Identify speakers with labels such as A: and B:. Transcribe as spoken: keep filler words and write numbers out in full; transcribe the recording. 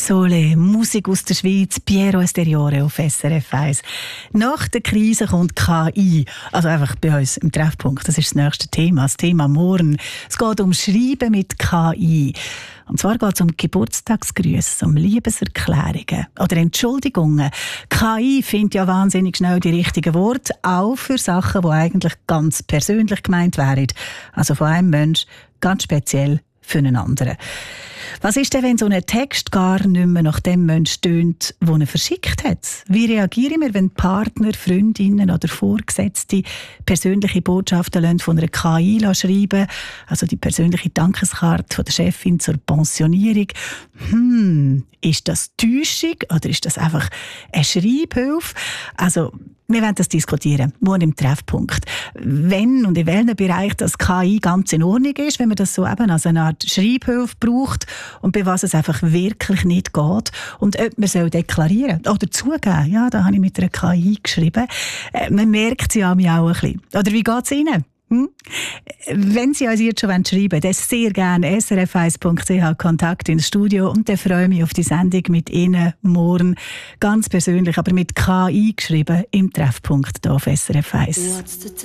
A: Sole, Musik aus der Schweiz, Piero Esteriore auf S R F eins. Nach der Krise kommt K I, also einfach bei uns im Treffpunkt. Das ist das nächste Thema, das Thema morgen. Es geht um Schreiben mit K I. Und zwar geht es um Geburtstagsgrüße, um Liebeserklärungen oder Entschuldigungen. K I findet ja wahnsinnig schnell die richtigen Worte, auch für Sachen, die eigentlich ganz persönlich gemeint wären. Also von einem Mensch ganz speziell für einen anderen. Was ist denn, wenn so ein Text gar nicht mehr nach dem Menschen tönt, den er verschickt hat? Wie reagieren wir, wenn Partner, Freundinnen oder Vorgesetzte persönliche Botschaften von einer K I schreiben, also die persönliche Dankeskarte von der Chefin zur Pensionierung? Hm, ist das Täuschung oder ist das einfach eine Schreibhilfe? Also, wir werden das diskutieren, morgen im Treffpunkt. Wenn und in welchem Bereich das K I ganz in Ordnung ist, wenn man das so eben als eine Art Schreibhilfe braucht und bei was es einfach wirklich nicht geht und ob man soll deklarieren oder zugeben, ja, da habe ich mit einer K I geschrieben. Äh, man merkt sie an mir auch ein bisschen. Oder wie geht es Ihnen? Hm? Wenn Sie uns jetzt schon schreiben wollen, dann sehr gerne s r f eins punkt c h Kontakt ins Studio und dann freue ich mich auf die Sendung mit Ihnen morgen. Ganz persönlich, aber mit K I geschrieben im Treffpunkt hier auf S R F eins.